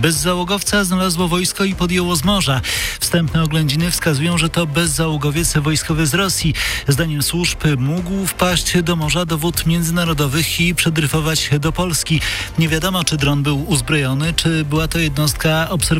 Bezzałogowca znalazło wojsko i podjęło z morza. Wstępne oględziny wskazują, że to bezzałogowiec wojskowy z Rosji. Zdaniem służb mógł wpaść do morza do wód międzynarodowych i przedryfować do Polski. Nie wiadomo, czy dron był uzbrojony, czy była to jednostka obserwacyjna.